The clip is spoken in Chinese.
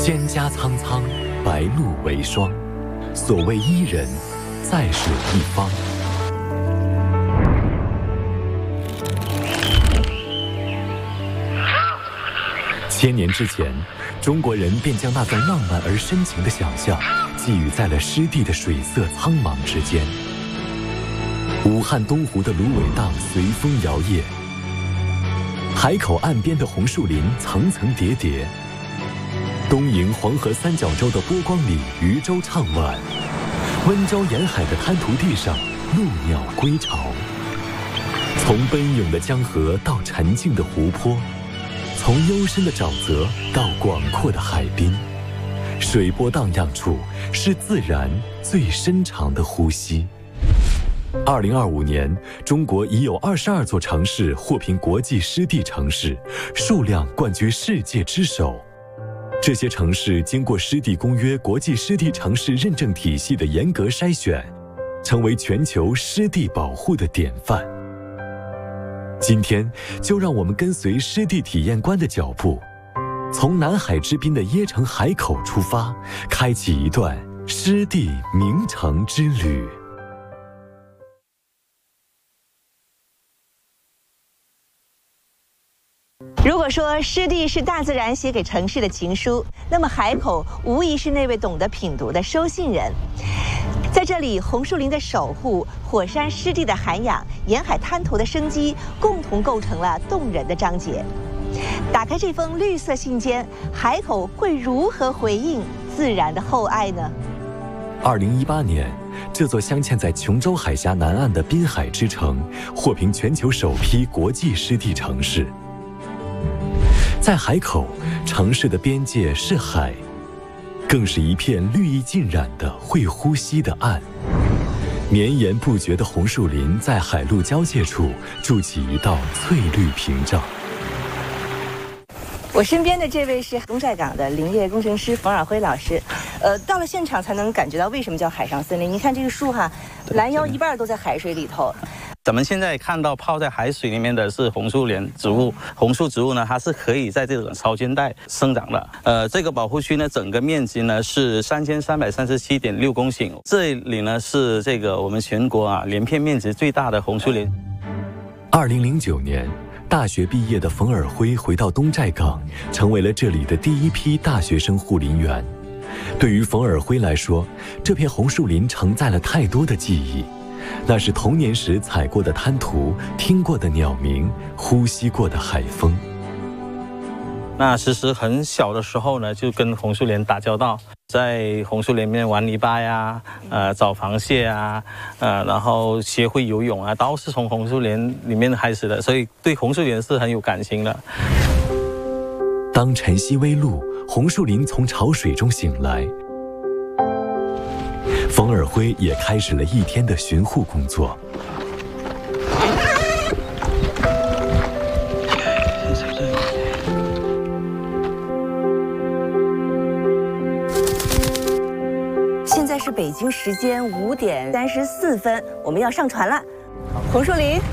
蒹葭苍苍，白露为霜。所谓伊人，在水一方。千年之前，中国人便将那份浪漫而深情的想象寄予在了湿地的水色苍茫之间。武汉东湖的芦苇荡随风摇曳，海口岸边的红树林层层叠叠，东营黄河三角洲的波光里渔舟唱晚，温州沿海的滩涂地上鹭鸟归巢。从奔涌的江河到沉静的湖泊，从幽深的沼泽到广阔的海滨，水波荡漾处是自然最深长的呼吸。2025年，中国已有22座城市获评国际湿地城市，数量冠居世界之首。这些城市经过湿地公约国际湿地城市认证体系的严格筛选，成为全球湿地保护的典范。今天，就让我们跟随湿地体验官的脚步，从南海之滨的椰城海口出发，开启一段湿地名城之旅。 如果说湿地是大自然写给城市的情书，那么海口无疑是那位懂得品读的收信人。在这里，红树林的守护、火山湿地的涵养、沿海滩涂的生机，共同构成了动人的章节。打开这封绿色信笺，海口会如何回应自然的厚爱呢 ？2018年，这座镶嵌在琼州海峡南岸的滨海之城，获评全球首批国际湿地城市。在海口，城市的边界是海，更是一片绿意浸染的会呼吸的岸。绵延不绝的红树林在海陆交界处筑起一道翠绿屏障。 我身边的这位是东寨港的林业工程师冯尔辉老师，到了现场才能感觉到为什么叫海上森林。你看这个树哈，拦腰一半都在海水里头。 咱们现在看到泡在海水里面的是红树林植物，红树植物呢，它是可以在这种潮间带生长的。这个保护区呢，整个面积呢是3337.6公顷，这里呢是这个我们全国连片面积最大的红树林。 2009年，大学毕业的冯尔辉回到东寨港，成为了这里的第一批大学生护林员。对于冯尔辉来说，这片红树林承载了太多的记忆。那是童年时踩过的滩涂，听过的鸟鸣，呼吸过的海风。 那其实很小的时候呢，就跟红树林打交道，在红树林里面玩泥巴呀，找螃蟹啊，然后学会游泳啊，都是从红树林里面开始的，所以对红树林是很有感情的。 当晨曦微露，红树林从潮水中醒来，冯尔辉也开始了一天的巡护工作。 现在是北京时间5点34分，我们要上船了。红树林